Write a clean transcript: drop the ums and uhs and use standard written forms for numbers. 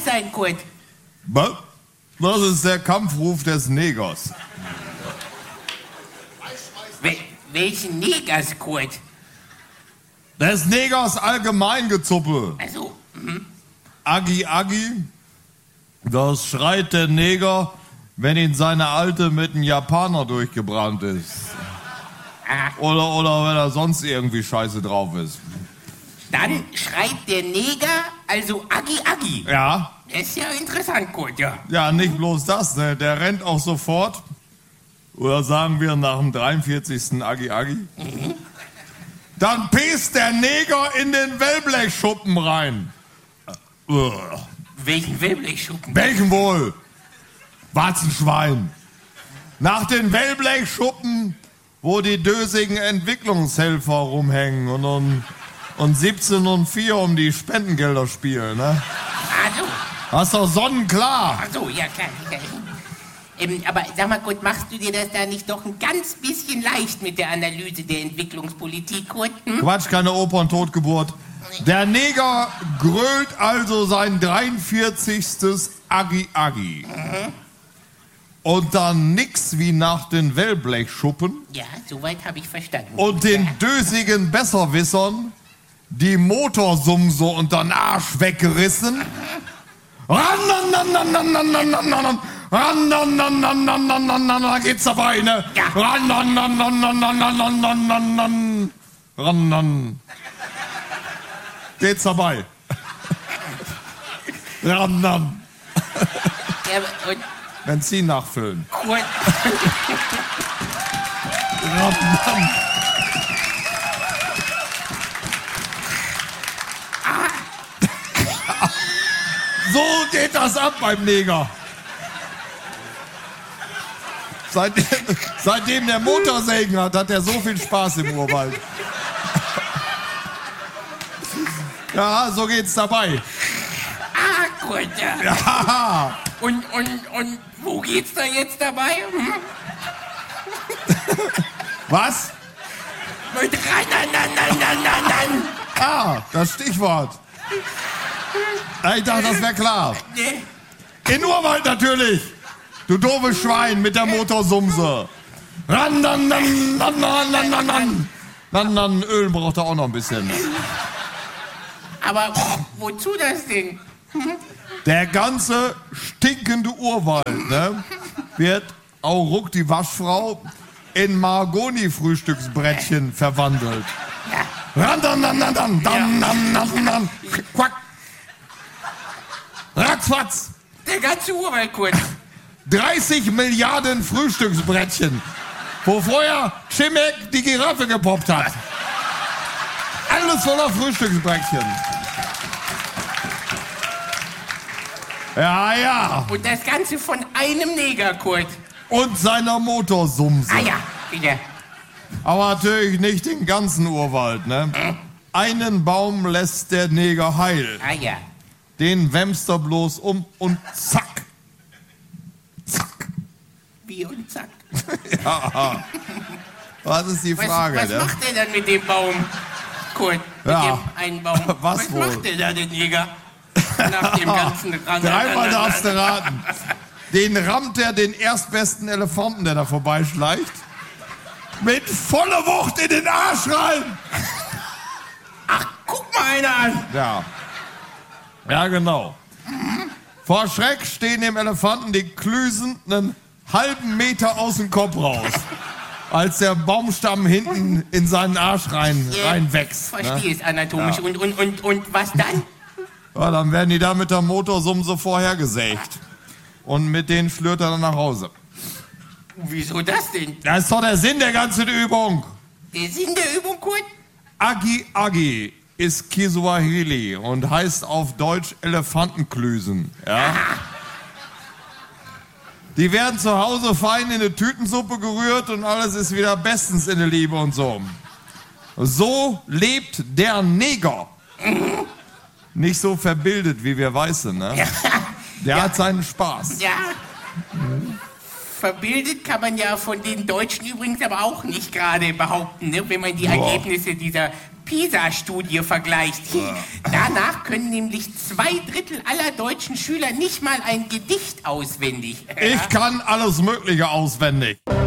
sein, Kurt? Was? Das ist der Kampfruf des Negers. Welchen Negers, Kurt? Des Negers Allgemeingezuppe. Also, Agi Agi, das schreit der Neger, wenn ihn seine Alte mit einem Japaner durchgebrannt ist. Oder wenn er sonst irgendwie scheiße drauf ist. Dann schreit der Neger, also Agi Agi. Ja. Das ist ja interessant, Kurt, ja. Ja, nicht bloß das, ne? Der rennt auch sofort. Oder sagen wir nach dem 43. Agi Agi. Dann pisst der Neger in den Wellblechschuppen rein. Welchen Wellblechschuppen? Welchen wohl? Warzenschwein. Nach den Wellblechschuppen, wo die dösigen Entwicklungshelfer rumhängen und 17 und 4 um die Spendengelder spielen, ne? Also. Das ist doch sonnenklar. Ach so, ja klar. Aber sag mal, Kurt, machst du dir das da nicht doch ein ganz bisschen leicht mit der Analyse der Entwicklungspolitik, Kurt? Quatsch, keine Operntotgeburt. Der Neger grölt also sein 43. Agi Agi. Und dann nix wie nach den Wellblechschuppen. Ja, soweit habe ich verstanden. Und den dösigen Besserwissern die Motorsumse unter den Arsch weggerissen. Da geht's dabei, ne? Ja. Geht's dabei. Ja, und Benzin nachfüllen. Kurt, So geht das ab beim Neger. Seitdem der Motorsägen hat er so viel Spaß im Urwald. Ja, so geht's dabei. Kurt, ja. Ja. Und wo geht's da jetzt dabei? Was? Mit ran. Das Stichwort. Ich dachte, das wäre klar. Nee. In Urwald natürlich. Du doofes Schwein mit der Motorsumse. Ran. Öl braucht er auch noch ein bisschen. Aber wozu das denn? Der ganze stinkende Urwald, ne, wird auch ruck die Waschfrau in Mahagoni-Frühstücksbrettchen verwandelt. Ran. Quack. Ratzfatz. Der ganze Urwald, Kurt. 30 Milliarden Frühstücksbrettchen, wo vorher Chimek die Giraffe gepoppt hat. Alles voller Frühstücksbrettchen. Ja. Und das Ganze von einem Neger, Kurt. Und seiner Motorsumse. Ja, wieder. Aber natürlich nicht den ganzen Urwald, ne? Einen Baum lässt der Neger heil. Ja. Den wämst er bloß um und zack. Wie und zack. Ja. Was ist die Frage, was ne? macht er dann mit dem Baum, Kurt? Mit dem einen Baum. Was wohl? Macht er da, der Neger? Nach dem ganzen Rand. Dreimal darfst du raten. Den rammt er den erstbesten Elefanten, der da vorbeischleicht, mit voller Wucht in den Arsch rein. Ach, guck mal einer an. Ja, genau. Vor Schreck stehen dem Elefanten die Klüsen einen halben Meter aus dem Kopf raus, als der Baumstamm hinten in seinen Arsch reinwächst. Verstehe es anatomisch. Ja. Und was dann? Ja, dann werden die da mit der Motorsumse vorhergesägt. Und mit denen schlürt er dann nach Hause. Wieso das denn? Das ist doch der Sinn der ganzen Übung. Der Sinn der Übung, Kurt? Agi Agi ist Kiswahili und heißt auf Deutsch Elefantenklüsen. Ja? Die werden zu Hause fein in eine Tütensuppe gerührt und alles ist wieder bestens in der Liebe und so. So lebt der Neger. Nicht so verbildet wie wir Weiße, ne? Ja. Der hat seinen Spaß. Ja. Verbildet kann man ja von den Deutschen übrigens aber auch nicht gerade behaupten, ne? Wenn man die Ergebnisse dieser PISA-Studie vergleicht. Danach können nämlich 2/3 aller deutschen Schüler nicht mal ein Gedicht auswendig. Ich kann alles Mögliche auswendig.